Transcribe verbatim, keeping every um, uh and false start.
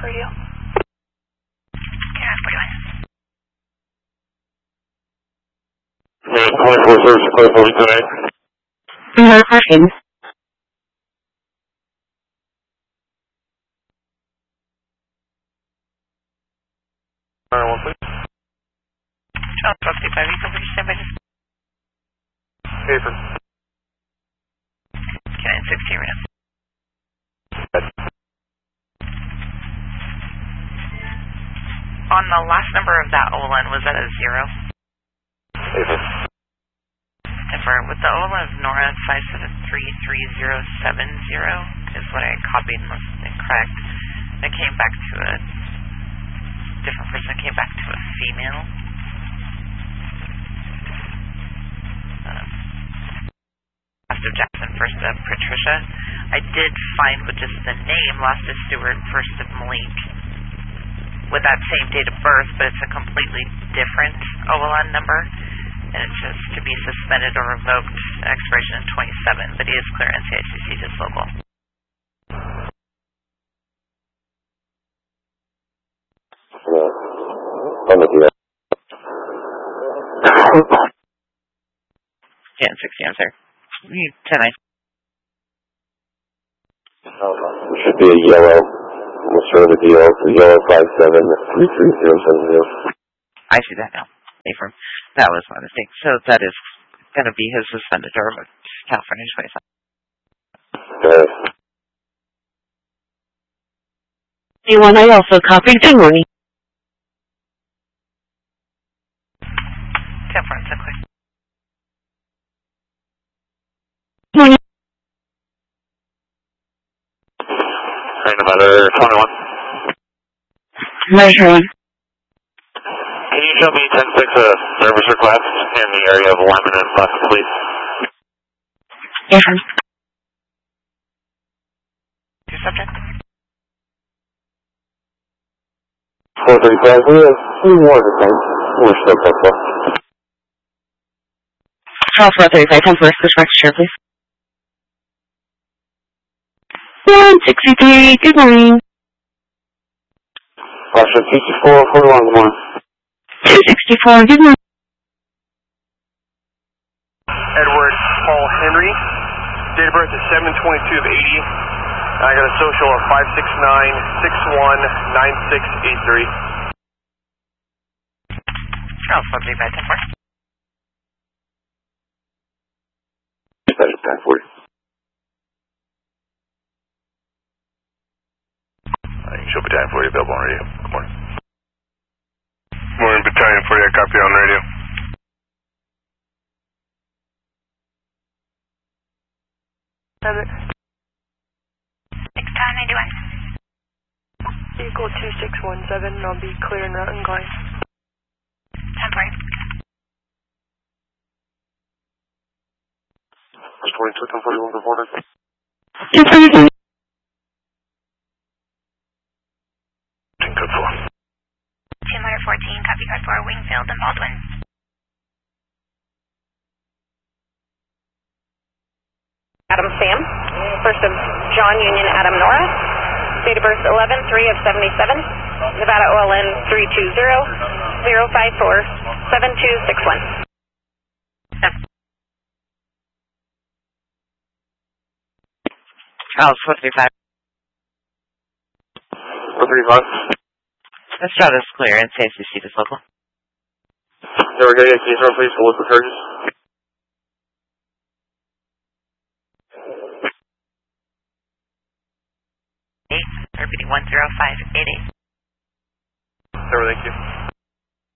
radio. Yeah, forty-one. Yeah, twenty-four service, twenty-four today. No questions. Alright, one please. Charles fifty-five, you can please stand by just. Paper. Can I sixteen right now? On the last number of that O L N, was that a zero? Paper. Differ. With the O L N of Nora five seven three three zero seven zero is what I copied and was incorrect. It came back to a different person, came back to a female. Um, Last of Jackson, first of Patricia. I did find with just the name, last of Stewart, first of Malik, with that same date of birth, but it's a completely different O L N number, and it's just to be suspended or revoked, expiration in twenty-seven, but he is clear N C I C C just local. Yeah, I'm with you. ten sixty, I'm sorry. ten nine. It should be a yellow. We'll show the deal. The yellow five seven three three zero seven zero. I see that now. Affirm. That was my mistake. So that is going to be his suspended or revoked. California twenty-seven. Okay. Anyone I also copied. Good morning. ten forensic quick. Good morning. Train Nevada twenty-one. Measure one. Can you show me ten six uh, service request in the area of Lyman and Bus, please? Affirm. Your subject? four thirty-five, we have three more of the time. We're still so close. Charles four thirty-five, ten first, pushback to share, please. one sixty-three, good morning. Russia sixty-four, forty-one, good morning. two sixty-four, good morning. Edward Paul Henry, date of birth is seven twenty-two of eighty. I got a social of five six nine six one nine six eight three. Charles four thirty-five, ten four. That's ten forty. I can show battalion for you, available on radio. Good morning. Morning, battalion for you, copy on radio. six nine ninety-one. Vehicle two six one seven, I'll be clear en route and glide. ten forty. twenty-two, ten forty-one, good morning. ten forty-two. Code four. two fourteen, copy code four, Wingfield and Baldwin. Adam Sam, first of John Union Adam Nora, date of birth eleven three of seventy-seven, Nevada O L N three two zero zero five four seven two six one. Charles four thirty-five. four thirty-five. This route is clear and safe to see this local. There we go, yeah, can you throw please for local charges? eight, repeating one zero five eight eight. There, thank you.